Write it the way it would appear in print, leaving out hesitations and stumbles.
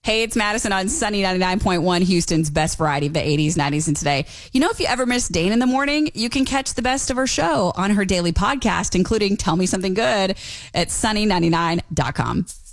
Hey, it's Madison on Sunny 99.1, Houston's best variety of the 80s, 90s, and today. You know, if you ever miss Dane in the morning, you can catch the best of her show on her daily podcast, including Tell Me Something Good at sunny99.com.